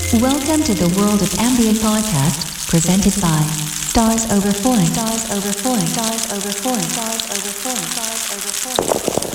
Welcome to the World of Ambient podcast, presented by Stars Over Foreign. Stars Over Foreign. Stars Over Foreign. Stars Over Foreign. Stars Over Foreign.